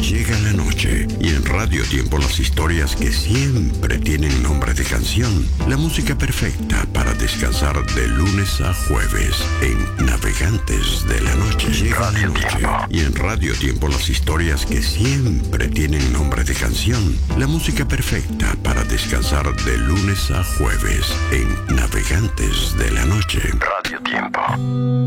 Llega la noche y en Radio Tiempo las historias que siempre tienen nombre de canción. La música perfecta para descansar de lunes a jueves en Navegantes de la Noche. Llega la noche y en Radio Tiempo las historias que siempre tienen nombre de canción. La música perfecta para descansar de lunes a jueves en Navegantes de la Noche. Radio Tiempo.